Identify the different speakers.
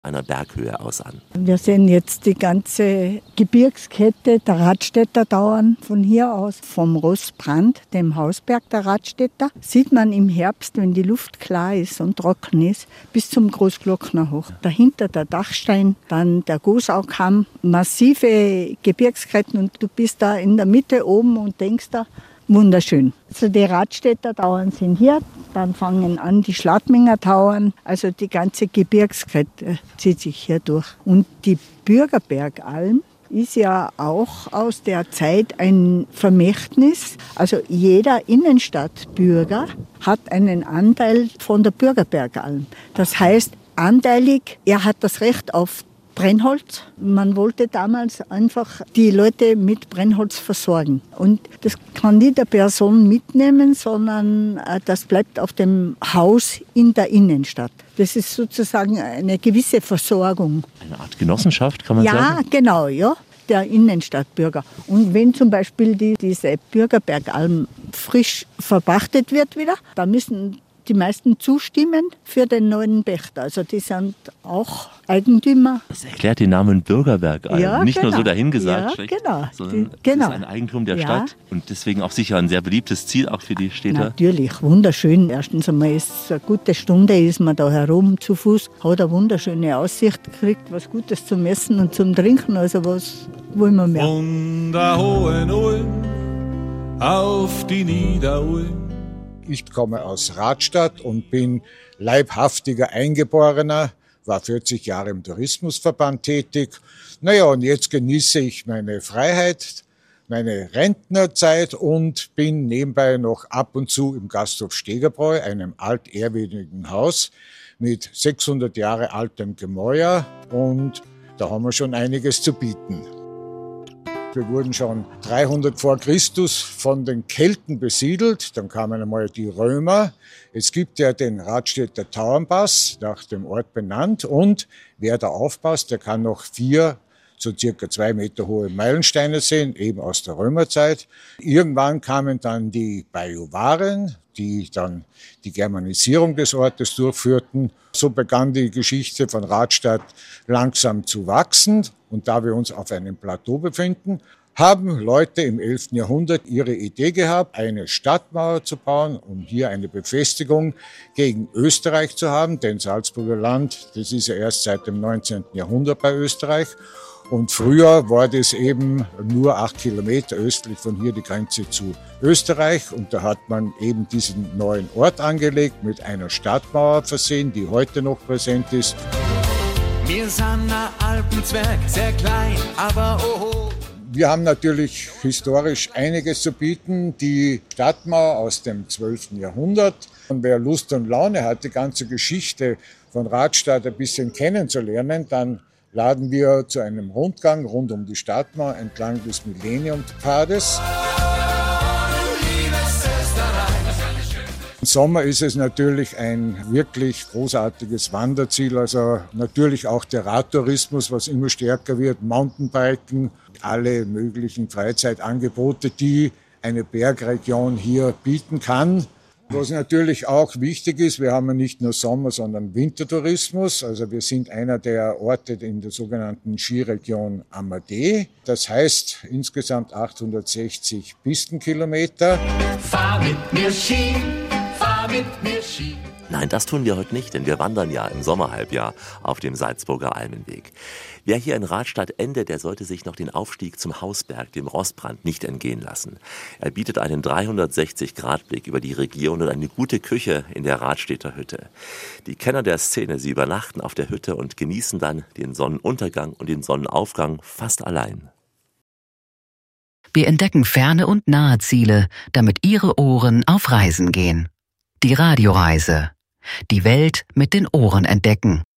Speaker 1: einer Berghöhe aus an.
Speaker 2: Wir sehen jetzt die ganze Gebirgskette der Radstädter Tauern von hier aus. Vom Rossbrand, dem Hausberg der Radstädter, sieht man im Herbst, wenn die Luft klar ist und trocken ist, bis zum Großglockner hoch. Dahinter der Dachstein, dann der Gosaukamm, massive Gebirgsketten und du bist da in der Mitte oben und denkst da, wunderschön. Also die Radstädter Tauern sind hier, dann fangen an die Schladminger Tauern, also die ganze Gebirgskette zieht sich hier durch. Und die Bürgerbergalm ist ja auch aus der Zeit ein Vermächtnis. Also jeder Innenstadtbürger hat einen Anteil von der Bürgerbergalm. Das heißt, anteilig, er hat das Recht auf Brennholz. Man wollte damals einfach die Leute mit Brennholz versorgen. Und das kann nicht eine Person mitnehmen, sondern das bleibt auf dem Haus in der Innenstadt. Das ist sozusagen eine gewisse Versorgung.
Speaker 1: Eine Art Genossenschaft, kann man sagen?
Speaker 2: Ja, genau, ja. Der Innenstadtbürger. Und wenn zum Beispiel diese Bürgerbergalm frisch verpachtet wird wieder, da müssen die meisten zustimmen für den neuen Pächter. Also die sind auch Eigentümer.
Speaker 1: Das erklärt den Namen Bürgerbergalm.
Speaker 2: Ja,
Speaker 1: nicht
Speaker 2: genau.
Speaker 1: nur so dahingesagt,
Speaker 2: ja, genau.
Speaker 1: sondern
Speaker 2: genau.
Speaker 1: es ist ein Eigentum der
Speaker 2: Ja.
Speaker 1: Stadt und deswegen auch sicher ein sehr beliebtes Ziel auch für die Städter.
Speaker 2: Natürlich, wunderschön. Erstens einmal ist es eine gute Stunde, ist man da herum zu Fuß, hat eine wunderschöne Aussicht, kriegt was Gutes zum Essen und zum Trinken, also was wollen wir mehr.
Speaker 3: Von der hohen Ulm auf die Niederulm.
Speaker 4: Ich komme aus Radstadt und bin leibhaftiger Eingeborener, war 40 Jahre im Tourismusverband tätig. Naja, und jetzt genieße ich meine Freiheit, meine Rentnerzeit und bin nebenbei noch ab und zu im Gasthof Stegerbräu, einem altehrwürdigen Haus mit 600 Jahre altem Gemäuer, und da haben wir schon einiges zu bieten. Wir wurden schon 300 vor Christus von den Kelten besiedelt. Dann kamen einmal die Römer. Es gibt ja den Radstädter Tauernpass, nach dem Ort benannt. Und wer da aufpasst, der kann noch 4 so circa 2 Meter hohe Meilensteine sehen, eben aus der Römerzeit. Irgendwann kamen dann die Bajuwaren, die dann die Germanisierung des Ortes durchführten. So begann die Geschichte von Radstadt langsam zu wachsen. Und da wir uns auf einem Plateau befinden, haben Leute im 11. Jahrhundert ihre Idee gehabt, eine Stadtmauer zu bauen, um hier eine Befestigung gegen Österreich zu haben. Denn Salzburger Land, das ist ja erst seit dem 19. Jahrhundert bei Österreich. Und früher war das eben nur 8 Kilometer östlich von hier die Grenze zu Österreich. Und da hat man eben diesen neuen Ort angelegt, mit einer Stadtmauer versehen, die heute noch präsent ist.
Speaker 3: Wir sind ein Alpenzwerg, sehr klein, aber oho.
Speaker 4: Wir haben natürlich historisch einiges zu bieten. Die Stadtmauer aus dem 12. Jahrhundert. Und wer Lust und Laune hat, die ganze Geschichte von Radstadt ein bisschen kennenzulernen, dann laden wir zu einem Rundgang rund um die Stadtmauer entlang des Millenniumpfades. Im Sommer ist es natürlich ein wirklich großartiges Wanderziel, also natürlich auch der Radtourismus, was immer stärker wird, Mountainbiken, alle möglichen Freizeitangebote, die eine Bergregion hier bieten kann. Was natürlich auch wichtig ist, wir haben ja nicht nur Sommer, sondern Wintertourismus. Also wir sind einer der Orte in der sogenannten Skiregion Amadee. Das heißt insgesamt 860 Pistenkilometer.
Speaker 3: Fahr mit mir Ski, fahr mit mir Ski.
Speaker 1: Nein, das tun wir heute nicht, denn wir wandern ja im Sommerhalbjahr auf dem Salzburger Almenweg. Wer hier in Radstadt endet, der sollte sich noch den Aufstieg zum Hausberg, dem Rossbrand, nicht entgehen lassen. Er bietet einen 360-Grad-Blick über die Region und eine gute Küche in der Radstädter Hütte. Die Kenner der Szene, sie übernachten auf der Hütte und genießen dann den Sonnenuntergang und den Sonnenaufgang fast allein.
Speaker 5: Wir entdecken ferne und nahe Ziele, damit Ihre Ohren auf Reisen gehen. Die Radioreise. Die Welt mit den Ohren entdecken.